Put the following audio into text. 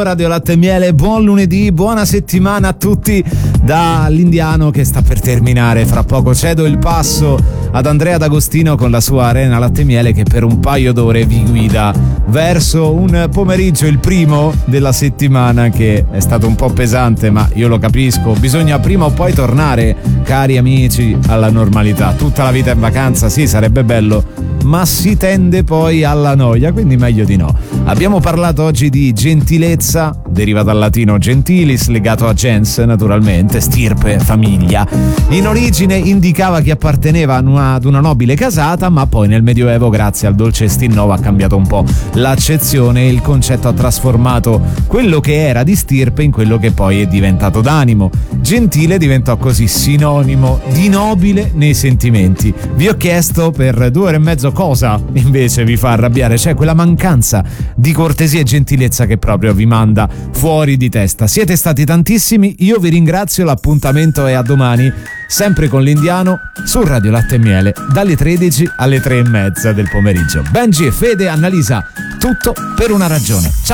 Radio Latte e Miele, buon lunedì, buona settimana a tutti dall'Indiano che sta per terminare. Fra poco cedo il passo ad Andrea D'Agostino con la sua Arena Latte e Miele che per un paio d'ore vi guida verso un pomeriggio, il primo della settimana, che è stato un po' pesante, ma io lo capisco, bisogna prima o poi tornare, cari amici, alla normalità. Tutta la vita in vacanza, sì, sarebbe bello, ma si tende poi alla noia, quindi meglio di no. Abbiamo parlato oggi di gentilezza, deriva dal latino gentilis, legato a gens naturalmente, stirpe, famiglia. In origine indicava chi apparteneva ad una nobile casata, ma poi nel Medioevo, grazie al dolce Stinnovo, ha cambiato un po' l'accezione e il concetto ha trasformato quello che era di stirpe in quello che poi è diventato d'animo. Gentile diventò così sinonimo di nobile nei sentimenti. Vi ho chiesto per 2 ore e mezzo cosa invece vi fa arrabbiare, cioè quella mancanza di cortesia e gentilezza che proprio vi manda fuori di testa. Siete stati tantissimi, io vi ringrazio, l'appuntamento è a domani, sempre con l'Indiano su Radio Latte e Miele, dalle 13 alle 3:30 del pomeriggio. Benji e Fede, Annalisa, tutto per una ragione. Ciao!